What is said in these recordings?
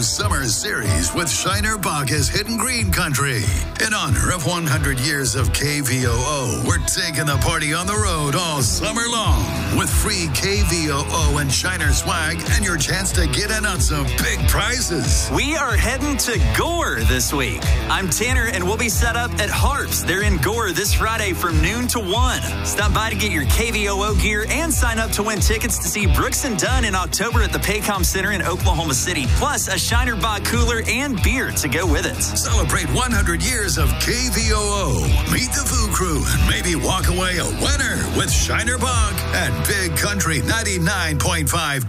Summer Series with Shiner Bacchus Hidden Green Country. In honor of 100 years of KVOO, we're taking the party on the road all summer long with free KVOO and Shiner swag and your chance to get in on some big prizes. We are heading to Gore this week. I'm Tanner, and we'll be set up at Harps. They're in Gore this Friday from noon to 1. Stop by to get your KVOO gear and sign up to win tickets to see Brooks and Dunn in October at the Paycom Center in Oklahoma City, plus a Shiner Bach cooler and beer to go with it. Celebrate 100 years of KVOO. Meet the Foo Crew and maybe walk away a winner with Shiner Bach at Big Country 99.5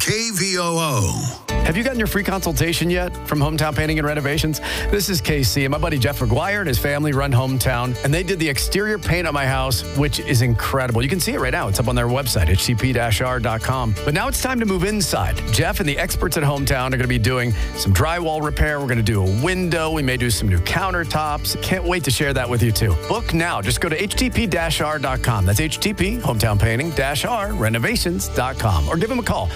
KVOO. Have you gotten your free consultation yet from Hometown Painting and Renovations? This is KC, and my buddy Jeff McGuire and his family run Hometown, and they did the exterior paint on my house, which is incredible. You can see it right now. It's up on their website, htp-r.com. But now it's time to move inside. Jeff and the experts at Hometown are going to be doing some drywall repair. We're going to do a window. We may do some new countertops. Can't wait to share that with you, too. Book now. Just go to htp-r.com. That's HTP, Hometown Painting-R, renovations.com. Or give them a call,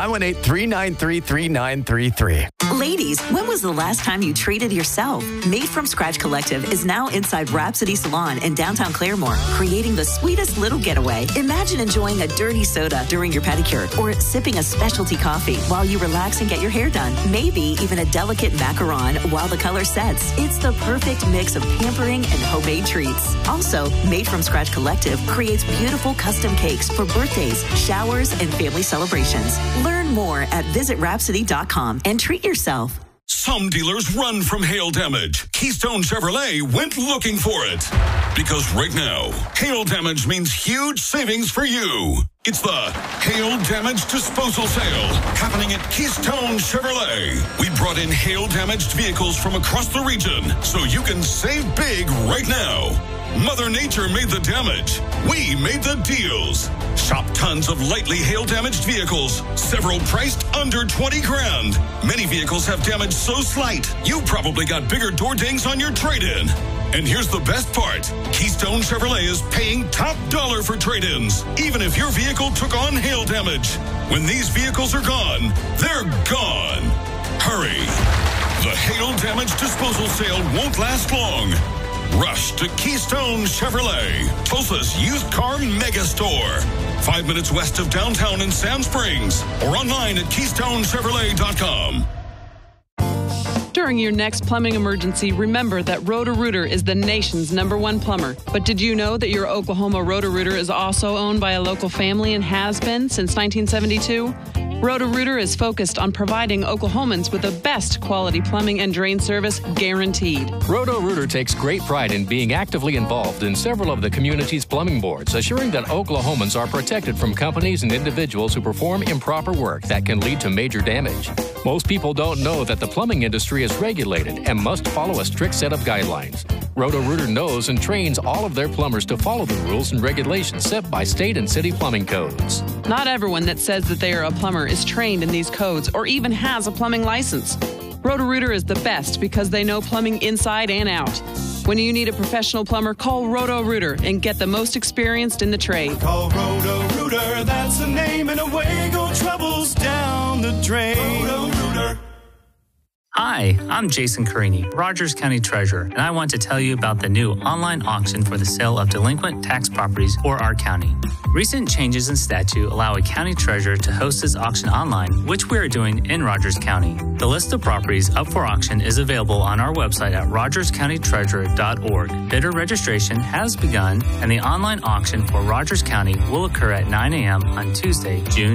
918-393-3933. Ladies, when was the last time you treated yourself? Made from Scratch Collective is now inside Rhapsody Salon in downtown Claremore, creating the sweetest little getaway. Imagine enjoying a dirty soda during your pedicure or sipping a specialty coffee while you relax and get your hair done. Maybe even a delicate macaron while the color sets. It's the perfect mix of pampering and homemade treats. Also, Made from Scratch Collective creates beautiful custom cakes for birthdays, showers, and family celebrations. Learn more at visitrhapsody.com and treat yourself. Some dealers run from hail damage. Keystone Chevrolet went looking for it. Because right now, hail damage means huge savings for you. It's the Hail Damage Disposal Sale happening at Keystone Chevrolet. We brought in hail-damaged vehicles from across the region so you can save big right now. Mother Nature made the damage. We made the deals. Shop tons of lightly hail-damaged vehicles, several priced under 20 grand. Many vehicles have damage so slight, you probably got bigger door dings on your trade-in. And here's the best part. Keystone Chevrolet is paying top dollar for trade-ins, even if your vehicle took on hail damage. When these vehicles are gone, they're gone. Hurry. The hail damage disposal sale won't last long. Rush to Keystone Chevrolet, Tulsa's used car mega store. 5 minutes west of downtown in Sand Springs, or online at KeystoneChevrolet.com. During your next plumbing emergency, remember that Roto-Rooter is the nation's #1 plumber. But did you know that your Oklahoma Roto-Rooter is also owned by a local family and has been since 1972? Roto-Rooter is focused on providing Oklahomans with the best quality plumbing and drain service guaranteed. Roto-Rooter takes great pride in being actively involved in several of the community's plumbing boards, assuring that Oklahomans are protected from companies and individuals who perform improper work that can lead to major damage. Most people don't know that the plumbing industry is regulated and must follow a strict set of guidelines. Roto-Rooter knows and trains all of their plumbers to follow the rules and regulations set by state and city plumbing codes. Not everyone that says that they are a plumber is trained in these codes or even has a plumbing license. Roto-Rooter is the best because they know plumbing inside and out. When you need a professional plumber, call Roto-Rooter and get the most experienced in the trade. Call Roto-Rooter, that's the name, and away go troubles down the drain. Roto-Rooter. Hi, I'm Jason Carini, Rogers County Treasurer, and I want to tell you about the new online auction for the sale of delinquent tax properties for our county. Recent changes in statute allow a county treasurer to host this auction online, which we are doing in Rogers County. The list of properties up for auction is available on our website at rogerscountytreasurer.org. Bidder registration has begun, and the online auction for Rogers County will occur at 9 a.m. on Tuesday, June